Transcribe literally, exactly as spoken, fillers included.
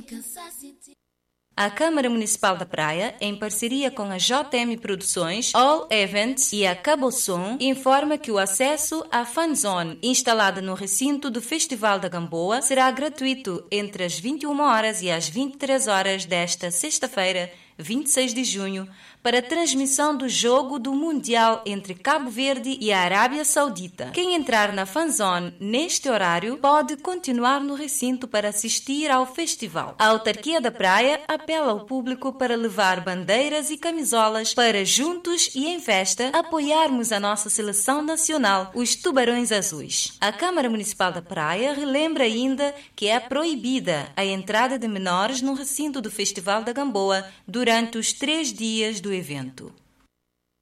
A Câmara Municipal da Praia, em parceria com a J M Produções, All Events e a Cabosom, informa que o acesso à Fanzone, instalada no recinto do Festival da Gamboa, será gratuito entre as vinte e uma horas e as vinte e três horas desta sexta-feira, vinte e seis de junho, para a transmissão do jogo do Mundial entre Cabo Verde e a Arábia Saudita. Quem entrar na Fanzone neste horário pode continuar no recinto para assistir ao festival. A Autarquia da Praia apela ao público para levar bandeiras e camisolas para, juntos e em festa, apoiarmos a nossa seleção nacional, os Tubarões Azuis. A Câmara Municipal da Praia relembra ainda que é proibida a entrada de menores no recinto do Festival da Gamboa durante os três dias do evento.